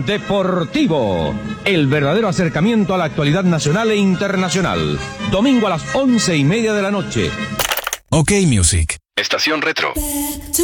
Deportivo, el verdadero acercamiento a la actualidad nacional e internacional. Domingo a las 11:30 de la noche. OK Music. Estación Retro.